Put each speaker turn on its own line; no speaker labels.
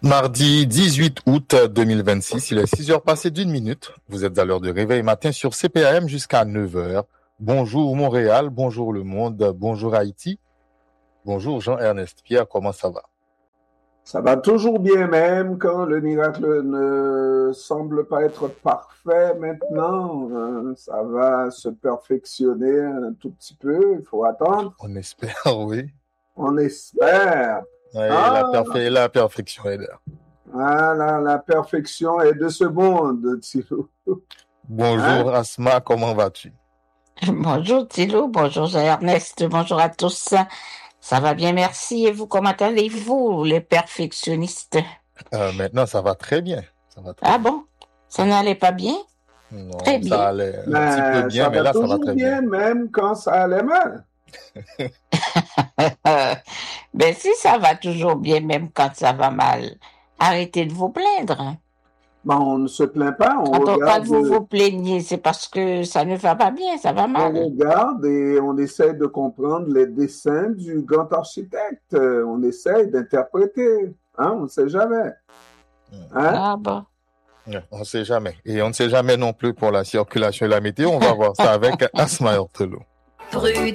Mardi 18 août 2026, il est 6 heures passées d'une minute. Vous êtes à l'heure de réveil matin sur CPAM jusqu'à 9 heures. Bonjour Montréal, bonjour le monde, bonjour Haïti. Bonjour Jean-Ernest Pierre, comment ça va?
Ça va toujours bien même quand le miracle ne semble pas être parfait maintenant. Ça va se perfectionner un tout petit peu, il faut attendre.
On espère, oui.
On espère.
Oui, la perfection est là.
La perfection est de ce monde, Thilo.
Bonjour Asma, comment vas-tu?
Bonjour Thilo, bonjour Ernest, bonjour à tous. Ça va bien, merci. Et vous, comment allez-vous, les perfectionnistes?
Maintenant, ça va très bien.
Bon? Ça n'allait pas bien?
Non,
très bien.
Ça allait un petit peu bien, mais là, ça va très bien.
Même quand ça allait mal.
Ben si ça va toujours bien, même quand ça va mal, arrêtez de vous plaindre.
On ne se plaint pas.
Quand vous vous plaignez, c'est parce que ça ne va pas bien, ça va mal.
On regarde et on essaie de comprendre les dessins du grand architecte. On essaie d'interpréter. On ne sait jamais.
Ah bon.
On ne sait jamais. Et on ne sait jamais non plus pour la circulation et la météo. On va voir ça avec Asma Ortelo.